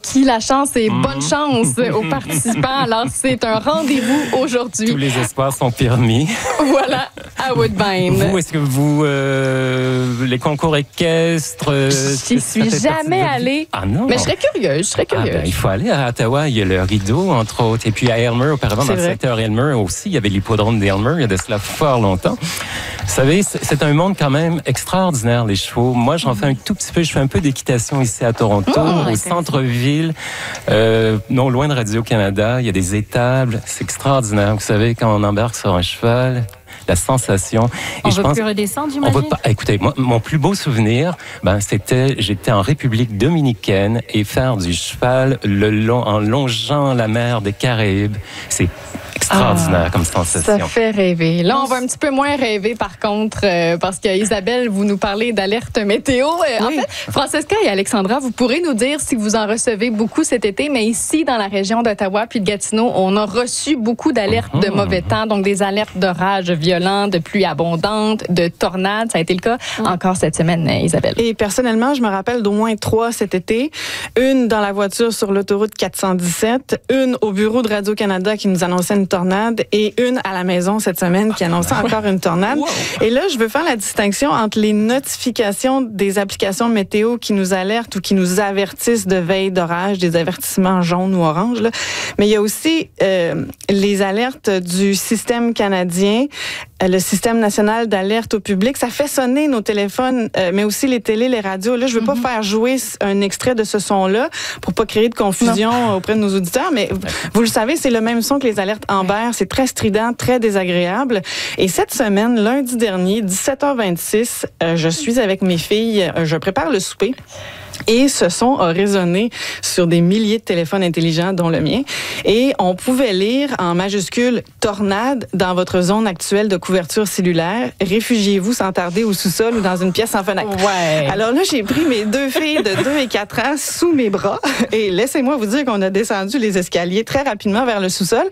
acquis la chance et bonne chance aux participants. Alors, c'est un rendez-vous aujourd'hui. Tous les espoirs sont permis. Voilà, à Woodbine. Vous, est-ce que vous, les concours équestres... J'y suis jamais allée. Ah non? Mais je serais curieuse, il faut aller à Ottawa. Il y a le Rideau, entre autres. Et puis à Aylmer, auparavant, dans le secteur Aylmer aussi, il y avait l'hippodrome d'Aylmer. Il y a de cela fort longtemps. Vous savez, c'est un monde quand même extraordinaire, les chevaux. Moi, j'en fais un tout petit peu. Je fais un peu d'équitation ici à Toronto, au centre-ville, non loin de Radio-Canada. Il y a des étables. C'est extraordinaire. Vous savez, quand on embarque sur un cheval... la sensation. On ne veut plus redescendre, j'imagine? Écoutez, moi, mon plus beau souvenir, j'étais en République dominicaine et faire du cheval en longeant la mer des Caraïbes. C'est extraordinaire comme sensation. Ça fait rêver. Là, on va un petit peu moins rêver, par contre, parce que Isabelle, vous nous parlez d'alerte météo. En fait, Francesca et Alexandra, vous pourrez nous dire si vous en recevez beaucoup cet été, mais ici, dans la région d'Ottawa puis de Gatineau, on a reçu beaucoup d'alertes de mauvais temps, donc des alertes d'orages violents, de pluie abondante, de tornades. Ça a été le cas encore cette semaine, Isabelle. Et personnellement, je me rappelle d'au moins 3 cet été. Une dans la voiture sur l'autoroute 417, une au bureau de Radio-Canada qui nous annonçait une tornade et une à la maison cette semaine qui annonçait encore une tornade. Wow. Et là, je veux faire la distinction entre les notifications des applications météo qui nous alertent ou qui nous avertissent de veille d'orage, des avertissements jaunes ou oranges. Là. Mais il y a aussi les alertes du système canadien, le système national d'alerte au public. Ça fait sonner nos téléphones, mais aussi les télés, les radios. Là, je veux pas faire jouer un extrait de ce son-là pour pas créer de confusion auprès de nos auditeurs, mais vous le savez, c'est le même son que les alertes Amber. C'est très strident, très désagréable. Et cette semaine, lundi dernier, 17h26, je suis avec mes filles, je prépare le souper. Et ce son a résonné sur des milliers de téléphones intelligents, dont le mien. Et on pouvait lire en majuscule « Tornade dans votre zone actuelle de couverture cellulaire. Réfugiez-vous sans tarder au sous-sol ou dans une pièce sans fenêtre. » Ouais. Alors là, j'ai pris mes 2 filles de 2 et 4 ans sous mes bras. Et laissez-moi vous dire qu'on a descendu les escaliers très rapidement vers le sous-sol.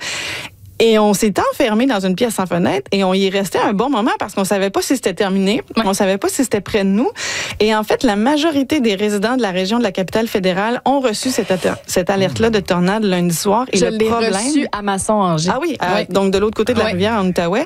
Et on s'est enfermé dans une pièce sans fenêtre et on y est resté un bon moment parce qu'on savait pas si c'était terminé, on savait pas si c'était près de nous. Et en fait, la majorité des résidents de la région de la capitale fédérale ont reçu cette alerte-là de tornade lundi soir. Et je l'ai reçue à Masson-Angers. Ah oui, donc de l'autre côté de la rivière en Outaouais.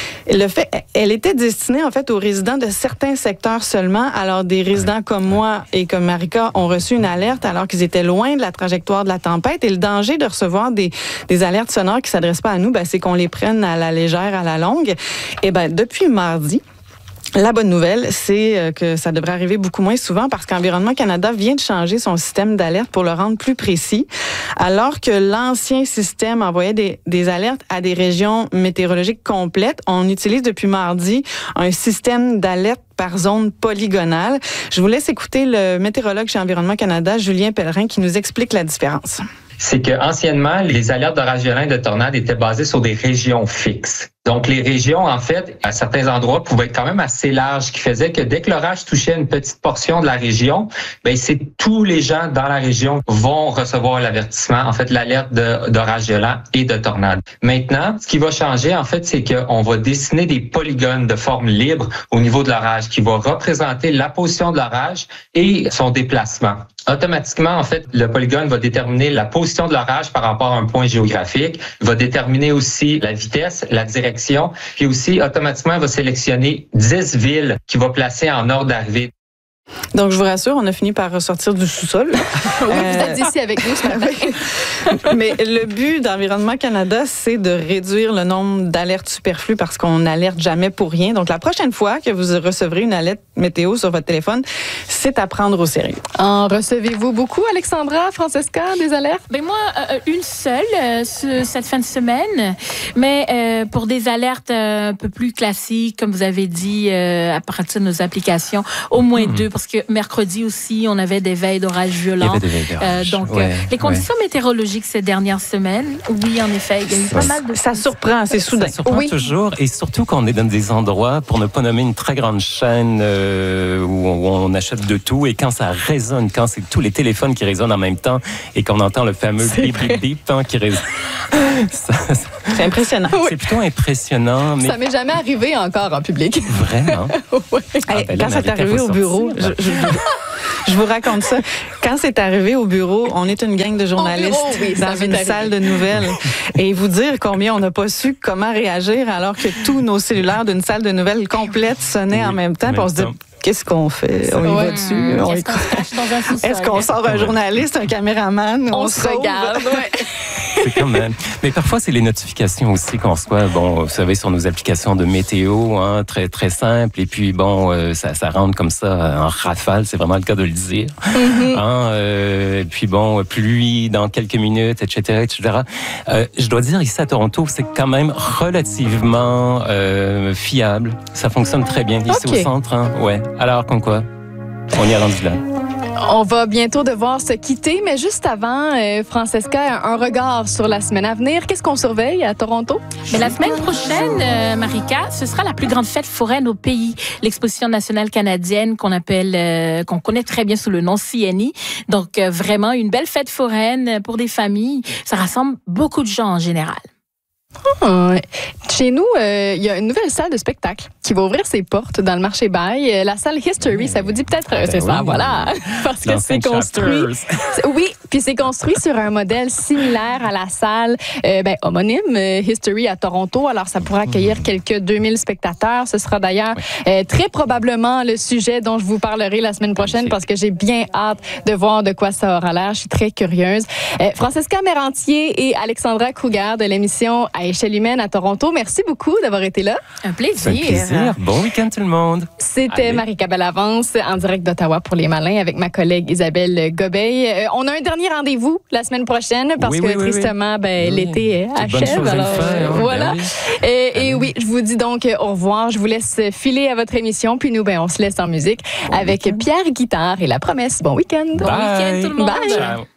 Elle était destinée en fait aux résidents de certains secteurs seulement. Alors des résidents comme moi et comme Marika ont reçu une alerte alors qu'ils étaient loin de la trajectoire de la tempête. Et le danger de recevoir des alertes sonores qui s'adressent pas à nous, c'est qu'on les prenne à la légère, à la longue. Et depuis mardi, la bonne nouvelle, c'est que ça devrait arriver beaucoup moins souvent parce qu'Environnement Canada vient de changer son système d'alerte pour le rendre plus précis. Alors que l'ancien système envoyait des alertes à des régions météorologiques complètes, on utilise depuis mardi un système d'alerte par zone polygonale. Je vous laisse écouter le météorologue chez Environnement Canada, Julien Pellerin, qui nous explique la différence. C'est que anciennement, les alertes d'orage violent et de tornade étaient basées sur des régions fixes. Donc, les régions, en fait, à certains endroits, pouvaient être quand même assez larges, ce qui faisait que dès que l'orage touchait une petite portion de la région, c'est tous les gens dans la région vont recevoir l'avertissement, en fait, l'alerte d'orage violent et de tornade. Maintenant, ce qui va changer, en fait, c'est qu'on va dessiner des polygones de forme libre au niveau de l'orage qui va représenter la position de l'orage et son déplacement. Automatiquement, en fait, le polygone va déterminer la position de l'orage par rapport à un point géographique, va déterminer aussi la vitesse, la direction, puis aussi, automatiquement, il va sélectionner 10 villes qu'il va placer en ordre d'arrivée. Donc, je vous rassure, on a fini par ressortir du sous-sol. Oui, vous êtes ici avec nous ce matin. Mais le but d'Environnement Canada, c'est de réduire le nombre d'alertes superflues parce qu'on n'alerte jamais pour rien. Donc, la prochaine fois que vous recevrez une alerte météo sur votre téléphone, c'est à prendre au sérieux. En recevez-vous beaucoup, Alexandra, Francesca, des alertes? Moi, une seule cette fin de semaine. Mais pour des alertes un peu plus classiques, comme vous avez dit, à partir de nos applications, au moins 2, parce que mercredi aussi, on avait des veilles d'orage violents. Il y avait des veilles d'orage. Donc, les conditions météorologiques ces dernières semaines, oui, en effet, il y a eu pas mal de... Ça surprend, c'est soudain. Ça surprend toujours, et surtout quand on est dans des endroits, pour ne pas nommer une très grande chaîne où on achète de tout, et quand ça résonne, quand c'est tous les téléphones qui résonnent en même temps, et qu'on entend le fameux bip, bip, bip, qui résonne. C'est impressionnant. C'est plutôt impressionnant. Mais... Ça m'est jamais arrivé encore en public. Vraiment? Oui. Quand ça t'est arrivé au bureau, Je vous raconte ça. Quand c'est arrivé au bureau, on est une gang de journalistes dans une salle de nouvelles. Et vous dire combien on n'a pas su comment réagir alors que tous nos cellulaires d'une salle de nouvelles complète sonnaient en même temps. Puis on se dit, qu'est-ce qu'on fait? On y va dessus? Est-ce qu'on se cache dans un sous-sol? Est-ce qu'on sort un journaliste, un caméraman? On se regarde, C'est quand même. Mais parfois, c'est les notifications aussi qu'on reçoit. Bon, vous savez, sur nos applications de météo, hein, très, très simple. Et puis, bon, ça rentre comme ça en rafale. C'est vraiment le cas de le dire. Et puis, bon, pluie dans quelques minutes, etc., etc. Je dois dire, ici à Toronto, c'est quand même relativement fiable. Ça fonctionne très bien ici au centre. Hein. Ouais. Alors, comme quoi, on y est rendu là. On va bientôt devoir se quitter, mais juste avant, Francesca, un regard sur la semaine à venir. Qu'est-ce qu'on surveille à Toronto? Mais la semaine prochaine, Marika, ce sera la plus grande fête foraine au pays. L'Exposition nationale canadienne qu'on connaît très bien sous le nom CNI. Donc, vraiment, une belle fête foraine pour des familles. Ça rassemble beaucoup de gens en général. Chez nous, il y a une nouvelle salle de spectacle qui va ouvrir ses portes dans le marché Bail. La salle History, ça vous dit peut-être, c'est ça, voilà. Parce que c'est construit. Oui, puis c'est construit sur un modèle similaire à la salle homonyme History à Toronto. Alors, ça pourra accueillir quelques 2000 spectateurs. Ce sera d'ailleurs très probablement le sujet dont je vous parlerai la semaine prochaine parce que j'ai bien hâte de voir de quoi ça aura l'air. Je suis très curieuse. Francesca Merrantier et Alexandra Cougar de l'émission À échelle humaine à Toronto. Merci beaucoup d'avoir été là. Un plaisir. C'est un plaisir. Bon week-end tout le monde. C'était Marika Bellavance en direct d'Ottawa pour Les Malins avec ma collègue Isabelle Gobeil. On a un dernier rendez-vous la semaine prochaine parce que tristement, l'été achève. Alors, voilà. Et oui, je vous dis donc au revoir. Je vous laisse filer à votre émission. Puis nous, on se laisse en musique avec Pierre Guitare et La Promesse. Bon week-end. Bon week-end tout le monde. Bye. Ciao.